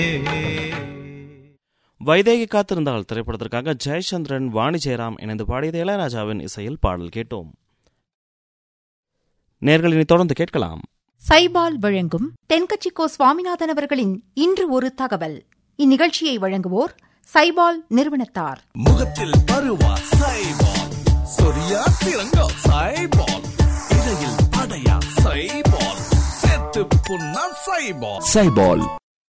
வைதேகி காத்திருந்தாள் திரைப்படத்திற்காக ஜெயச்சந்திரன், வாணி ஜெயராம் இணைந்து பாடியது இளையராஜாவின் இசையில் பாடல் கேட்டோம். நேர்களினை தொடர்ந்து கேட்கலாம். சைபால் வழங்கும் தென்கட்சிக்கோ சுவாமிநாதன் அவர்களின் இன்று ஒரு தகவல். இந்நிகழ்ச்சியை வழங்குவோர் சைபால் நிறுவனத்தார். முகத்தில் பருவா சைபால், சொரியா சிறங்கா சைபால், இடையில் படையா சைபால், செத்து புண்ணா சைபால். சைபால்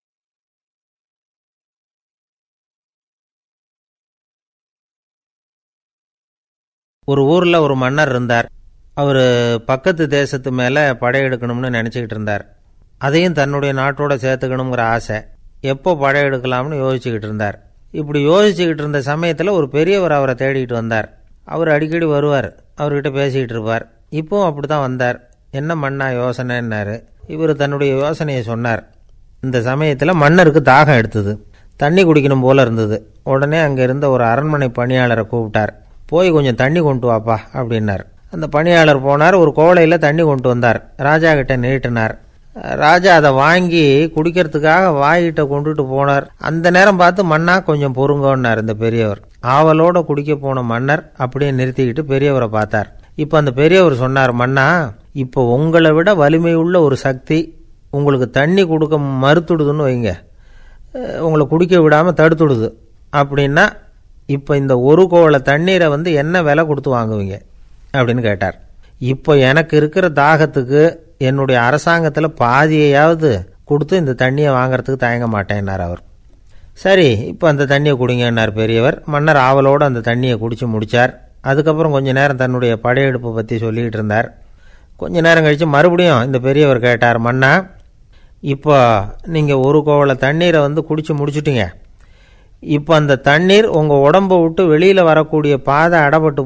ஒரு ஊரில் ஒரு மன்னர் இருந்தார். அவர் பக்கத்து தேசத்து மேலே படையெடுக்கணும்னு நினச்சிக்கிட்டு இருந்தார். அதையும் தன்னுடைய நாட்டோட சேர்த்துக்கணுங்கிற ஆசை. எப்போ படையெடுக்கலாம்னு யோசிச்சுக்கிட்டு இருந்தார். இப்படி யோசிச்சுக்கிட்டு இருந்த சமயத்தில் ஒரு பெரியவர் அவரை தேடிக்கிட்டு வந்தார். அவர் அடிக்கடி வருவார், அவர்கிட்ட பேசிக்கிட்டு இருப்பார். இப்போவும் அப்படி தான் வந்தார். என்ன மன்னா யோசனைன்னாரு. இவர் தன்னுடைய யோசனையை சொன்னார். இந்த சமயத்தில் மன்னருக்கு தாகம் எடுத்தது, தண்ணி குடிக்கணும் போல இருந்தது. உடனே அங்கே இருந்த ஒரு அரண்மனை பணியாளரை கூப்பிட்டார். போய் கொஞ்சம் தண்ணி கொண்டு வாப்பா அப்படின்னார். அந்த பணியாளர் போனார், ஒரு கோலையில் தண்ணி கொண்டு வந்தார். ராஜா கிட்ட நீட்டினார். ராஜா அதை வாங்கி குடிக்கிறதுக்காக வாய்கிட்ட கொண்டுட்டு போனார். அந்த நேரம் பார்த்து மன்னா கொஞ்சம் பொறுங்கன்னார் இந்த பெரியவர். ஆவலோட குடிக்க போன மன்னர் அப்படியே நிறுத்திக்கிட்டு பெரியவரை பார்த்தார். இப்போ அந்த பெரியவர் சொன்னார், மன்னா, இப்போ உங்களை விட வலிமை உள்ள ஒரு சக்தி உங்களுக்கு தண்ணி கொடுக்க மறுத்துடுதுன்னு வைங்க, உங்களை குடிக்க விடாமல் தடுத்துடுது அப்படின்னா, இப்போ இந்த ஒரு கோவளை தண்ணீரை என்ன விலை கொடுத்து வாங்குவீங்க அப்படின்னு கேட்டார். இப்போ எனக்கு இருக்கிற தாகத்துக்கு என்னுடைய அரசாங்கத்தில் பாதியையாவது கொடுத்து இந்த தண்ணியை வாங்கிறதுக்கு தயங்க மாட்டேன்னார் அவர். சரி, இப்போ அந்த தண்ணியை குடிங்கன்னார் பெரியவர். மன்னர் ஆவலோடு அந்த தண்ணியை குடித்து முடித்தார். அதுக்கப்புறம் கொஞ்ச நேரம் தன்னுடைய படையெடுப்பை பற்றி சொல்லிக்கிட்டு இருந்தார். கொஞ்ச நேரம் கழித்து மறுபடியும் இந்த பெரியவர் கேட்டார், மன்னா, இப்போ நீங்கள் ஒரு கோவளை தண்ணீரை குடித்து முடிச்சுட்டீங்க. இப்போ அந்த தண்ணீர் உங்கள் உடம்பை விட்டு வெளியில் வரக்கூடிய பாதை அடைபட்டு